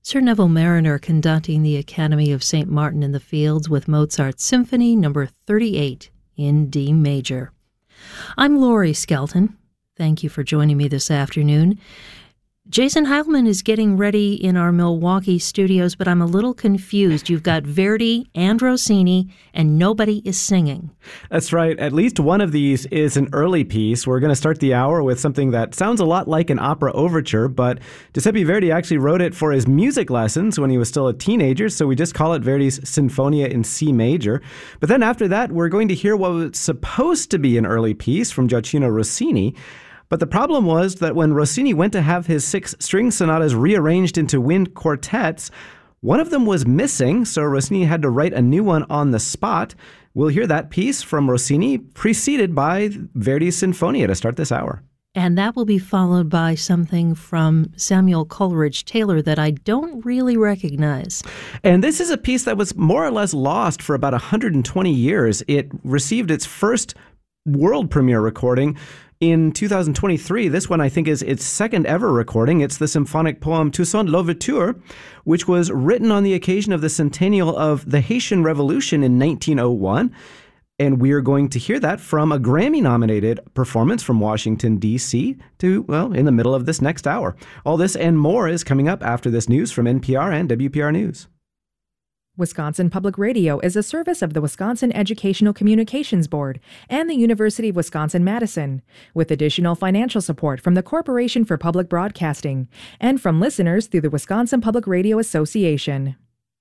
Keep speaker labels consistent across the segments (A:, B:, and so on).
A: Sir Neville Mariner conducting the Academy of St. Martin in the Fields with Mozart's Symphony No. 38 in D major. I'm Laurie Skelton. Thank you for joining me this afternoon. Jason Heilman is getting ready in our Milwaukee studios, but I'm a little confused. You've got Verdi and Rossini, and nobody is singing.
B: That's right. At least one of these is an early piece. We're going to start the hour with something that sounds a lot like an opera overture, but Giuseppe Verdi actually wrote it for his music lessons when he was still a teenager, so we just call it Verdi's Sinfonia in C major. But then after that, we're going to hear what was supposed to be an early piece from Gioacchino Rossini. But the problem was that when Rossini went to have his 6 string sonatas rearranged into wind quartets, one of them was missing, so Rossini had to write a new one on the spot. We'll hear that piece from Rossini, preceded by Verdi's Sinfonia to start this hour.
A: And that will be followed by something from Samuel Coleridge Taylor that I don't really recognize.
B: And this is a piece that was more or less lost for about 120 years. It received its first world premiere recording in 2023. This one, I think, is its second ever recording. It's the symphonic poem Toussaint Louverture, which was written on the occasion of the centennial of the Haitian Revolution in 1901. And we're going to hear that from a Grammy-nominated performance from Washington, D.C. in the middle of this next hour. All this and more is coming up after this news from NPR and WPR News.
C: Wisconsin Public Radio is a service of the Wisconsin Educational Communications Board and the University of Wisconsin-Madison, with additional financial support from the Corporation for Public Broadcasting and from listeners through the Wisconsin Public Radio Association.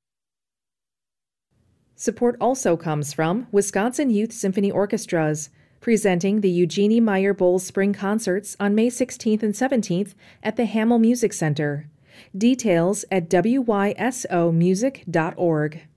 C: Support also comes from Wisconsin Youth Symphony Orchestras, presenting the Eugenie Meyer Bowles Spring Concerts on May 16th and 17th at the Hamel Music Center. Details at wysomusic.org.